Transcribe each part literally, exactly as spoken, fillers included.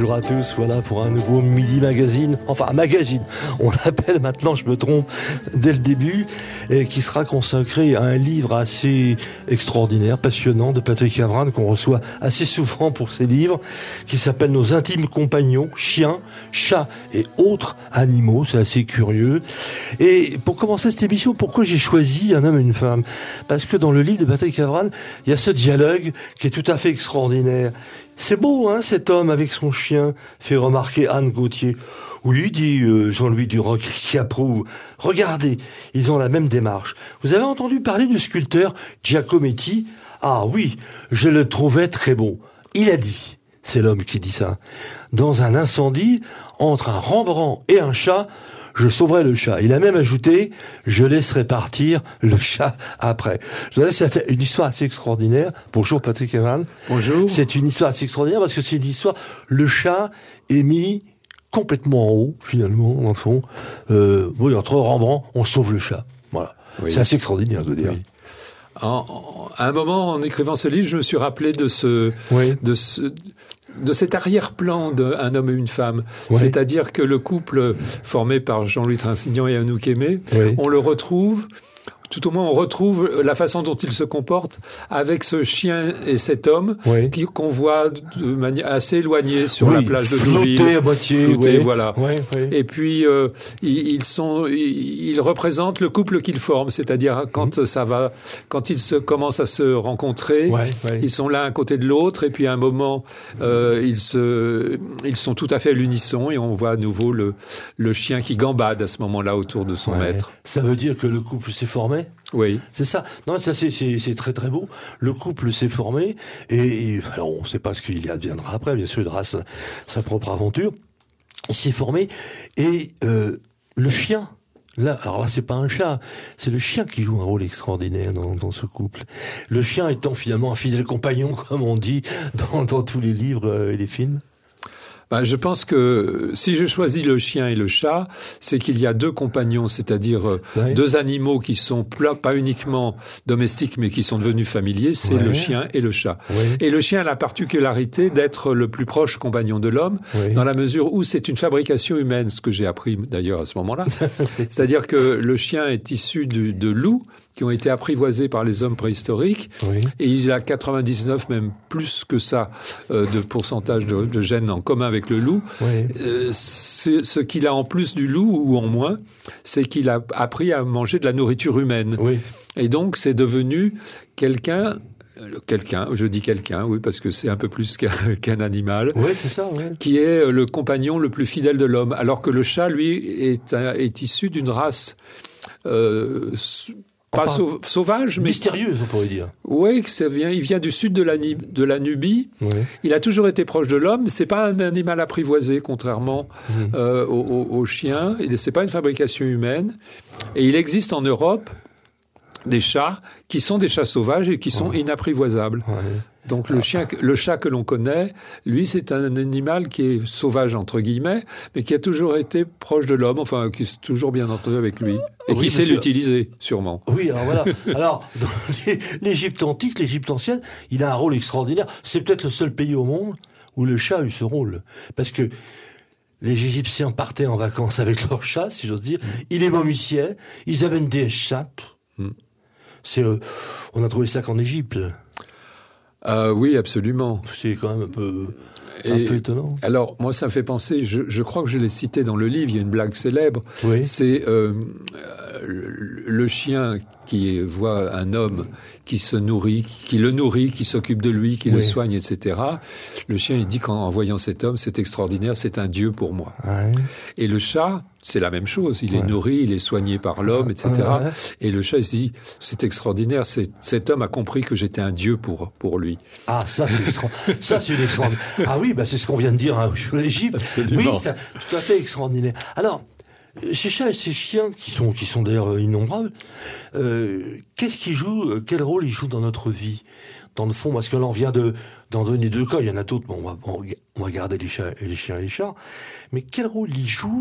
bonjour à tous, voilà pour un nouveau Midi Magazine, enfin un magazine, on l'appelle maintenant, je me trompe dès le début, et qui sera consacré à un livre assez extraordinaire, passionnant de Patrick Avran, qu'on reçoit assez souvent pour ses livres, qui s'appelle Nos intimes compagnons, chiens, chats et autres animaux, c'est assez curieux. Et pour commencer cette émission, pourquoi j'ai choisi un homme et une femme? Parce que dans le livre de Patrick Avran, il y a ce dialogue qui est tout à fait extraordinaire. C'est beau, hein, cet homme avec son chien, fait remarquer Anne Gauthier. Oui, dit euh, Jean-Louis Duroc, qui approuve. Regardez, ils ont la même démarche. Vous avez entendu parler du sculpteur Giacometti? Ah oui, je le trouvais très beau. Il a dit, c'est l'homme qui dit ça, dans un incendie, entre un Rembrandt et un chat, je sauverai le chat. Il a même ajouté, je laisserai partir le chat après. Je dirais, c'est une histoire assez extraordinaire. Bonjour Patrick Avran. Bonjour. C'est une histoire assez extraordinaire parce que c'est une histoire, le chat est mis complètement en haut, finalement, dans le fond. Euh, oui, entre Rembrandt, on sauve le chat. Voilà. Oui. C'est assez extraordinaire de dire. Oui. En, en, à un moment, en écrivant ce livre, je me suis rappelé de ce, oui. de ce, de cet arrière-plan d'un homme et une femme. Oui. C'est-à-dire que le couple formé par Jean-Louis Trintignant et Anouk Aimée, oui. on le retrouve, tout au moins on retrouve la façon dont il se comporte avec ce chien et cet homme oui. qui, qu'on voit de manière assez éloignée sur oui, la plage de Deauville. Flotté à moitié. Flotté, oui. voilà. Oui, oui. Et puis, euh, ils, ils sont, ils, ils représentent le couple qu'ils forment, c'est-à-dire quand mmh. ça va, quand ils se commencent à se rencontrer, ouais, ouais. ils sont l'un à côté de l'autre, et puis à un moment, euh, ils se, ils sont tout à fait à l'unisson, et on voit à nouveau le, le chien qui gambade à ce moment-là autour de son ouais. maître. Ça veut dire que le couple s'est formé? Oui. C'est ça. Non, ça, c'est, c'est, c'est très, très beau. Le couple s'est formé et, et alors, on ne sait pas ce qu'il adviendra après. Bien sûr, il aura sa, sa propre aventure. Il s'est formé et, euh, le chien, là, alors là, c'est pas un chat. C'est le chien qui joue un rôle extraordinaire dans, dans ce couple. Le chien étant finalement un fidèle compagnon, comme on dit dans, dans tous les livres et les films. Ben, je pense que si je choisis le chien et le chat, c'est qu'il y a deux compagnons, c'est-à-dire ouais. deux animaux qui sont pas uniquement domestiques, mais qui sont devenus familiers, c'est ouais. le chien et le chat. Ouais. Et le chien a la particularité d'être le plus proche compagnon de l'homme, ouais. dans la mesure où c'est une fabrication humaine, ce que j'ai appris d'ailleurs à ce moment-là. C'est-à-dire que le chien est issu de, de loups, qui ont été apprivoisés par les hommes préhistoriques, oui. et il a quatre-vingt-dix-neuf, même plus que ça, euh, de pourcentage de, de gènes en commun avec le loup. Oui. Euh, ce qu'il a en plus du loup, ou en moins, c'est qu'il a appris à manger de la nourriture humaine. Oui. Et donc, c'est devenu quelqu'un... Quelqu'un, je dis quelqu'un, oui, parce que c'est un peu plus qu'un, qu'un animal. Oui, c'est ça, oui. Qui est le compagnon le plus fidèle de l'homme. Alors que le chat, lui, est, un, est issu d'une race... Euh, Pas sau- sauvage, mais... mystérieuse, on pourrait dire. Oui, ça vient, il vient du sud de la, de la Nubie. Oui. Il a toujours été proche de l'homme. C'est pas un animal apprivoisé, contrairement mmh. euh, au, au, au chien. C'est pas une fabrication humaine. Et il existe en Europe des chats qui sont des chats sauvages et qui sont ouais. inapprivoisables. Ouais. Donc le chien, le chat que l'on connaît, lui, c'est un animal qui est sauvage entre guillemets, mais qui a toujours été proche de l'homme, enfin qui est toujours bien entendu avec lui et oui, qui sait sûr. l'utiliser, sûrement. Oui, alors voilà. Alors dans l'Égypte antique, l'Égypte ancienne, il a un rôle extraordinaire. C'est peut-être le seul pays au monde où le chat a eu ce rôle, parce que les Égyptiens partaient en vacances avec leur chat, si j'ose dire. Ils les momifiaient. Ils avaient une déesse chatte. Mm. C'est, euh, on a trouvé ça qu'en Égypte. Euh, oui, absolument. C'est quand même un peu, un peu étonnant. Alors, moi, ça me fait penser, je, je crois que je l'ai cité dans le livre, il y a une blague célèbre. Oui. C'est euh, le, le chien qui voit un homme qui se nourrit, qui le nourrit, qui s'occupe de lui, qui oui. le soigne, et cetera. Le chien, il dit qu'en voyant cet homme, c'est extraordinaire, c'est un dieu pour moi. Ouais. Et le chat, c'est la même chose. Il ouais. est nourri, il est soigné par l'homme, et cetera. Ouais. Et le chat, il se dit, c'est extraordinaire, c'est, cet homme a compris que j'étais un dieu pour, pour lui. Ah, ça, c'est extra... ça, c'est une extraordinaire. Ah oui, bah, c'est ce qu'on vient de dire hein, sur l'Égypte. Absolument. Oui, c'est tout à fait extraordinaire. Alors, ces chats et ces chiens, qui sont, qui sont d'ailleurs innombrables, euh, qu'est-ce qu'ils jouent, quel rôle ils jouent dans notre vie? Dans le fond, parce que là, on vient de, d'en donner deux cas, il y en a d'autres, bon, on va, on va garder les chats et les chiens et les chats, mais quel rôle ils jouent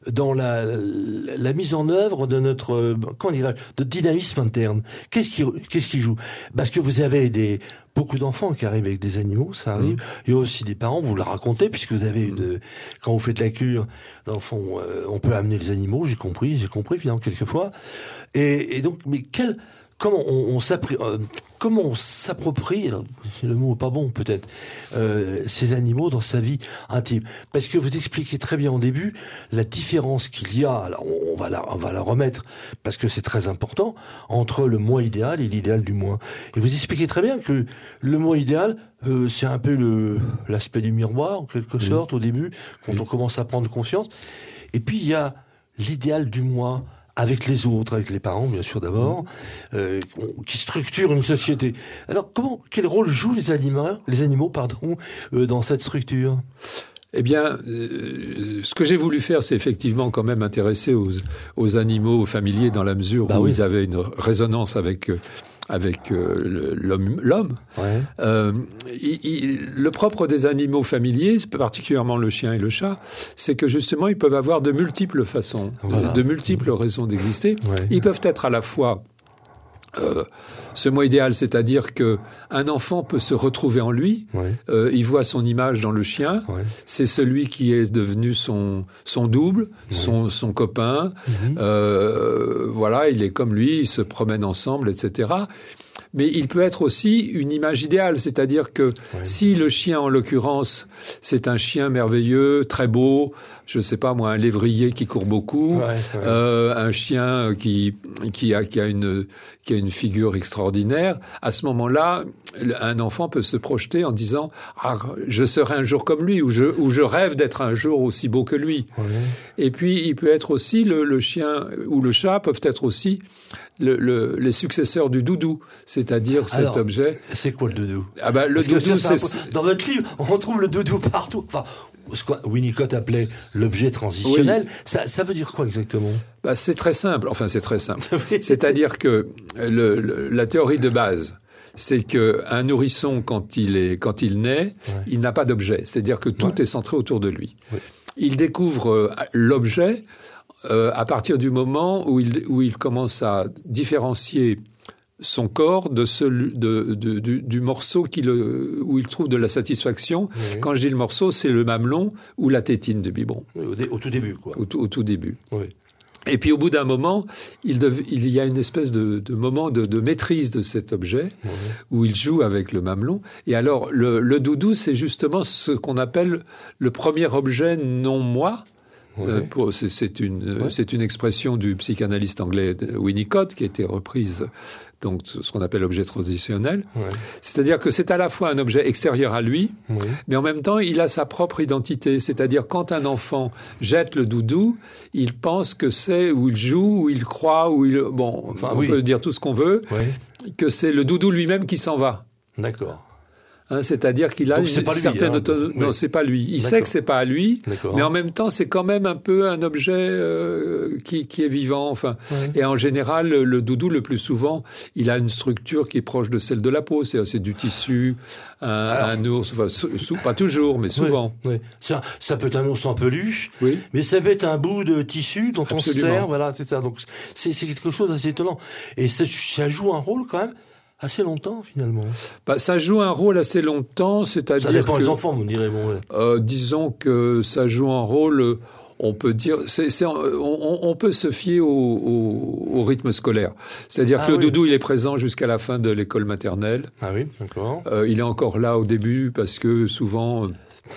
dans la, la, la mise en œuvre de notre, comment dirais-je, de dynamisme interne. Qu'est-ce qui, qu'est-ce qui joue? Parce que vous avez des, beaucoup d'enfants qui arrivent avec des animaux, ça arrive. Mmh. Il y a aussi des parents, vous le racontez, puisque vous avez une, mmh. quand vous faites la cure d'enfants, euh, on peut amener les animaux, j'ai compris, j'ai compris, finalement, quelquefois. Et, et donc, mais quel, comment on, on s'approprie, euh, comment on s'approprie, alors, le mot est pas bon peut-être, euh, ces animaux dans sa vie intime. Parce que vous expliquez très bien au début la différence qu'il y a, alors on, on va la, on va la remettre, parce que c'est très important, entre le moi idéal et l'idéal du moi. Et vous expliquez très bien que le moi idéal, euh, c'est un peu le, l'aspect du miroir, en quelque sorte, oui. au début, quand oui. on commence à prendre confiance. Et puis il y a l'idéal du moi, avec les autres, avec les parents, bien sûr, d'abord, mmh. euh, qui structurent une société. Alors, comment, quel rôle jouent les animaux, les animaux, pardon, euh, dans cette structure? Eh bien, euh, ce que j'ai voulu faire, c'est effectivement quand même intéresser aux, aux animaux familiers dans la mesure bah où oui. ils avaient une résonance avec euh, avec euh, l'homme. l'homme. Ouais. Euh, il, il, le propre des animaux familiers, particulièrement le chien et le chat, c'est que justement, ils peuvent avoir de multiples façons, voilà. de, de multiples raisons d'exister. Ouais. Ils peuvent être à la fois Euh, ce moi idéal, c'est-à-dire que un enfant peut se retrouver en lui. Ouais. Euh, il voit son image dans le chien. Ouais. C'est celui qui est devenu son son double, ouais. son son copain. Mm-hmm. Euh, voilà, il est comme lui, ils se promènent ensemble, et cetera. Mais il peut être aussi une image idéale, c'est-à-dire que ouais. si le chien, en l'occurrence, c'est un chien merveilleux, très beau, je sais pas moi, un lévrier qui court beaucoup, ouais, ouais. Euh, un chien qui qui a qui a une qui a une figure extraordinaire, à ce moment-là, un enfant peut se projeter en disant ah, je serai un jour comme lui, ou je ou je rêve d'être un jour aussi beau que lui. Ouais. Et puis il peut être aussi le, le chien ou le chat peuvent être aussi Le, le, les successeurs du doudou, c'est-à-dire cet Alors, objet. C'est quoi le doudou? Ah bah le Parce doudou, ça, c'est, c'est... Dans votre livre, on retrouve le doudou partout. Enfin, ce que Winnicott appelait l'objet transitionnel. Oui. Ça, ça veut dire quoi exactement? Bah c'est très simple. Enfin, c'est très simple. C'est-à-dire que le, le, la théorie de base, c'est que un nourrisson, quand il est, quand il naît, ouais. il n'a pas d'objet. C'est-à-dire que tout ouais. est centré autour de lui. Ouais. Il découvre euh, l'objet. Euh, à partir du moment où il, où il commence à différencier son corps de celui, de, de, du, du morceau qu'il, où il trouve de la satisfaction. Oui. Quand je dis le morceau, c'est le mamelon ou la tétine du biberon. Oui, au, dé, au tout début, quoi. Au, au tout début. Oui. Et puis au bout d'un moment, il, dev, il y a une espèce de, de moment de, de maîtrise de cet objet, oui. où il joue avec le mamelon. Et alors, le, le doudou, c'est justement ce qu'on appelle le premier objet non moi. Ouais. Euh, pour, c'est, c'est, une, ouais. c'est une expression du psychanalyste anglais Winnicott qui a été reprise, donc ce qu'on appelle objet transitionnel. Ouais. C'est-à-dire que c'est à la fois un objet extérieur à lui, ouais. mais en même temps il a sa propre identité. C'est-à-dire quand un enfant jette le doudou, il pense que c'est où il joue, où il croit, où il bon, enfin, on oui. peut dire tout ce qu'on veut, ouais. que c'est le doudou lui-même qui s'en va. D'accord. Hein, c'est-à-dire qu'il a Donc, une c'est pas lui, certaine hein. autonomie. Oui. Non, c'est pas lui. Il D'accord. sait que c'est pas à lui, D'accord. mais en même temps, c'est quand même un peu un objet euh, qui, qui est vivant. Enfin, oui. Et en général, le, le doudou, le plus souvent, il a une structure qui est proche de celle de la peau. C'est, c'est du tissu, un, Alors, un ours. Enfin, sou, sou, pas toujours, mais souvent. Oui, oui. Ça, ça peut être un ours en peluche, oui. mais ça peut être un bout de tissu dont Absolument. on se sert. Voilà, c'est ça. Donc c'est, c'est quelque chose d'assez étonnant. Et ça, ça joue un rôle quand même. Assez longtemps, finalement. Bah, ça joue un rôle assez longtemps, c'est-à-dire ça dépend que, des enfants, vous me direz. Bon, ouais. euh, disons que ça joue un rôle, on peut dire, c'est, c'est, on, on peut se fier au, au, au rythme scolaire. C'est-à-dire ah, que le oui. doudou, il est présent jusqu'à la fin de l'école maternelle. Ah oui, d'accord. Euh, il est encore là au début parce que souvent...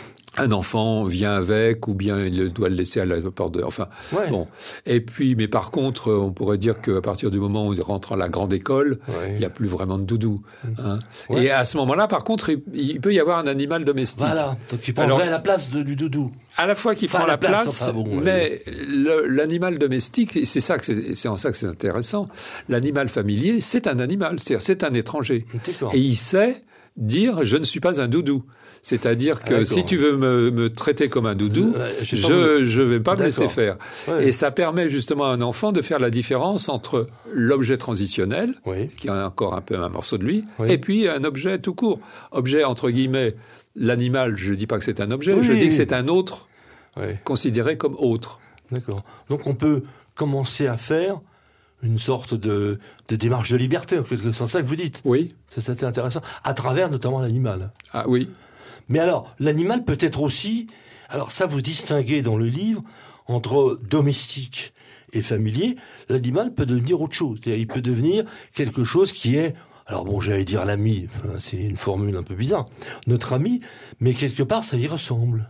un enfant vient avec, ou bien il doit le laisser à la porte de... Enfin, ouais. bon. Et puis, mais par contre, on pourrait dire qu'à partir du moment où il rentre à la grande école, ouais. il n'y a plus vraiment de doudou. Hein. Ouais. Et à ce moment-là, par contre, il, il peut y avoir un animal domestique. Voilà, donc il prendrait la place de, du doudou. À la fois qu'il enfin, prend la, la place, place enfin, bon, mais ouais. le, l'animal domestique, c'est ça que c'est, c'est en ça que c'est intéressant. L'animal familier, c'est un animal, c'est-à-dire c'est un étranger. D'accord. Et il sait dire « je ne suis pas un doudou ». C'est-à-dire que ah, si tu veux me, me traiter comme un doudou, euh, je ne vais pas me laisser faire. Ouais. Et ça permet justement à un enfant de faire la différence entre l'objet transitionnel, oui. qui a encore un peu un morceau de lui, oui. et puis un objet tout court. Objet, entre guillemets, l'animal, je ne dis pas que c'est un objet, oui. je dis que c'est un autre oui. considéré comme autre. D'accord. Donc on peut commencer à faire une sorte de, de démarche de liberté, en quelque sorte, c'est ça que vous dites. Oui. C'est ça, c'est intéressant, à travers notamment l'animal. Ah oui. Mais alors, l'animal peut être aussi... Alors ça, vous distinguez dans le livre entre domestique et familier. L'animal peut devenir autre chose. C'est-à-dire, il peut devenir quelque chose qui est... Alors bon, j'allais dire l'ami, c'est une formule un peu bizarre. Notre ami, mais quelque part, ça y ressemble.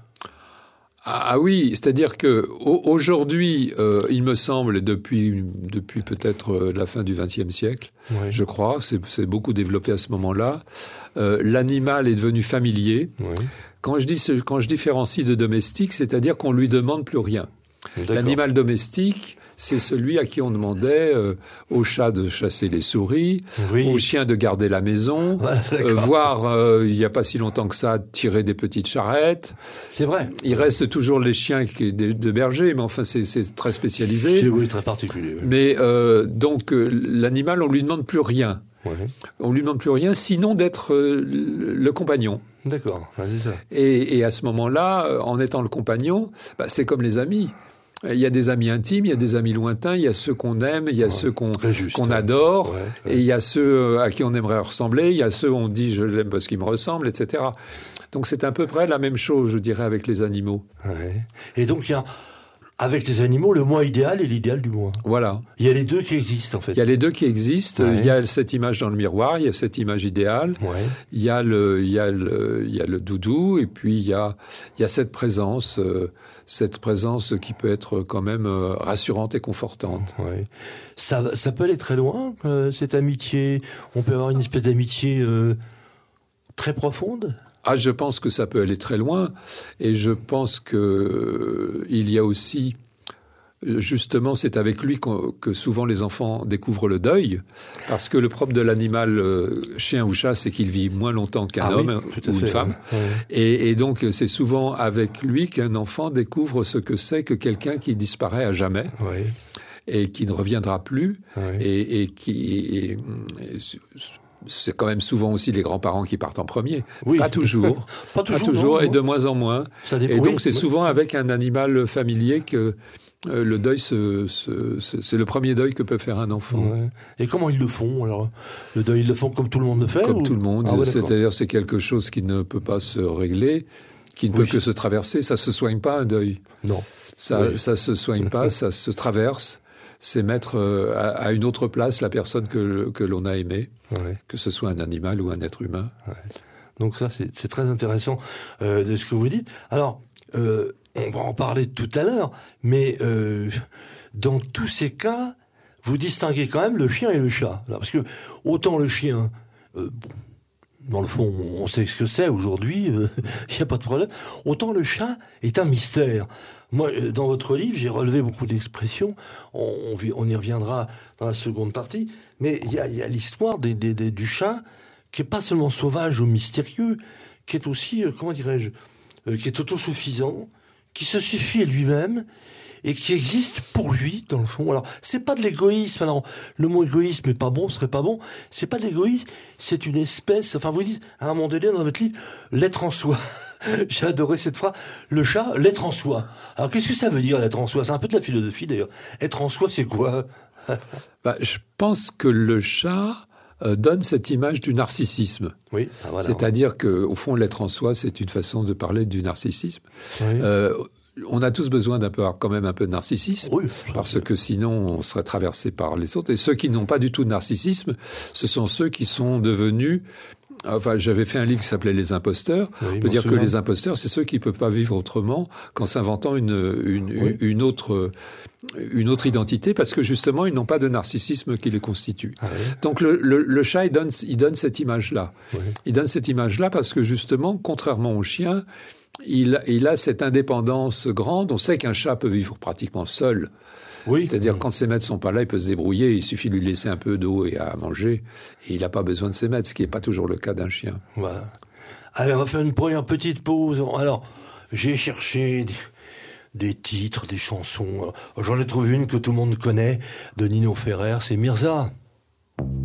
Ah oui, c'est-à-dire que aujourd'hui, euh, il me semble, depuis depuis peut-être la fin du vingtième siècle, oui. je crois, c'est, c'est beaucoup développé à ce moment-là. Euh, l'animal est devenu familier. Oui. Quand je dis quand je différencie de domestique, c'est-à-dire qu'on lui demande plus rien. D'accord. L'animal domestique, c'est celui à qui on demandait euh, au chat de chasser les souris, oui. au chien de garder la maison, ouais, euh, voire, euh, il n'y a pas si longtemps que ça, tirer des petites charrettes. C'est vrai. Il reste toujours les chiens qui, de, de berger, mais enfin, c'est, c'est très spécialisé. C'est oui, très particulier. Oui. Mais euh, donc, euh, l'animal, on lui demande plus rien. Ouais. On lui demande plus rien, sinon d'être euh, le, le compagnon. D'accord, ouais, c'est ça. Et, et à ce moment-là, en étant le compagnon, bah, c'est comme les amis. Il y a des amis intimes, il y a des amis lointains, il y a ceux qu'on aime, il y a ouais, ceux qu'on, qu'on adore, ouais, ouais. et il y a ceux à qui on aimerait ressembler, il y a ceux où on dit je l'aime parce qu'il me ressemble, et cetera. Donc c'est à peu près la même chose, je dirais, avec les animaux. Ouais. Et donc il y a, avec les animaux, le moi idéal et l'idéal du moi. Voilà. Il y a les deux qui existent en fait. Il y a les deux qui existent. Ouais. Il y a cette image dans le miroir, il y a cette image idéale. Ouais. Il y a le, il y a le, il y a le doudou, et puis il y a, il y a cette présence, euh, cette présence qui peut être quand même euh, rassurante et confortante. Ouais. Ça, ça peut aller très loin, euh, cette amitié. On peut avoir une espèce d'amitié euh, très profonde. Ah, je pense que ça peut aller très loin, et je pense que euh, il y a aussi, justement, c'est avec lui que souvent les enfants découvrent le deuil, parce que le propre de l'animal, euh, chien ou chat, c'est qu'il vit moins longtemps qu'un ah homme oui, ou une fait, femme, ouais. et, et donc c'est souvent avec lui qu'un enfant découvre ce que c'est que quelqu'un qui disparaît à jamais. Ouais. Et qui ne reviendra plus, ouais. et, et qui... Et, et, c'est quand même souvent aussi les grands-parents qui partent en premier. Oui. Pas toujours. pas toujours, pas toujours non, et non. De moins en moins. Ça dépend, et donc, oui, c'est oui. souvent avec un animal familier que euh, le deuil, se, se, se, c'est le premier deuil que peut faire un enfant. Ouais. Et comment ils le font, alors? Le deuil, ils le font comme tout le monde le fait? Comme ou... tout le monde. Ah, ouais, c'est-à-dire, c'est quelque chose qui ne peut pas se régler, qui ne oui. peut que se traverser. Ça se soigne pas, un deuil. Non. Ça, oui. ça se soigne pas, ça se traverse. C'est mettre euh, à, à une autre place la personne que, que l'on a aimée, ouais. que ce soit un animal ou un être humain. Ouais. Donc ça, c'est, c'est très intéressant euh, de ce que vous dites. Alors, euh, on va en parler tout à l'heure, mais euh, dans tous ces cas, vous distinguez quand même le chien et le chat. Alors, parce que autant le chien... Euh, bon, dans le fond, on sait ce que c'est aujourd'hui, il euh, n'y a pas de problème. Autant le chat est un mystère. Moi, dans votre livre, j'ai relevé beaucoup d'expressions. On, on, on y reviendra dans la seconde partie. Mais il y a, y a l'histoire des, des, des, du chat qui est pas seulement sauvage ou mystérieux, qui est aussi, euh, comment dirais-je, euh, qui est autosuffisant, qui se suffit à lui-même et qui existe pour lui, dans le fond. Alors, c'est pas de l'égoïsme. Alors, le mot égoïsme est pas bon, serait pas bon. C'est pas de l'égoïsme, c'est une espèce... Enfin, vous dites, à un moment donné, dans votre livre, l'être en soi. J'ai adoré cette phrase. Le chat, l'être en soi. Alors, qu'est-ce que ça veut dire, l'être en soi? C'est un peu de la philosophie, d'ailleurs. Être en soi, c'est quoi? bah, Je pense que le chat euh, donne cette image du narcissisme. Oui. Ah, voilà, C'est-à-dire ouais. qu'au fond, l'être en soi, c'est une façon de parler du narcissisme. Oui. Euh, On a tous besoin d'un peu, quand même un peu de narcissisme, oui, parce que sinon on serait traversé par les autres. Et ceux qui n'ont pas du tout de narcissisme, ce sont ceux qui sont devenus... Enfin, j'avais fait un livre qui s'appelait Les imposteurs. Oui, on peut dire souvent. que les imposteurs, c'est ceux qui ne peuvent pas vivre autrement qu'en s'inventant une, une, oui. une, autre, une autre identité, parce que justement, ils n'ont pas de narcissisme qui les constitue. Ah, oui. Donc le, le, le chat, il donne, il donne cette image-là. Oui. Il donne cette image-là parce que justement, contrairement au chien, Il, il a cette indépendance grande. On sait qu'un chat peut vivre pratiquement seul. Oui. C'est-à-dire, mmh. quand ses maîtres sont pas là, il peut se débrouiller. Il suffit de lui laisser un peu d'eau et à manger. Et il n'a pas besoin de ses maîtres, ce qui n'est pas toujours le cas d'un chien. Voilà. Allez, on va faire une première petite pause. Alors, j'ai cherché des, des titres, des chansons. J'en ai trouvé une que tout le monde connaît, de Nino Ferrer. C'est Mirza.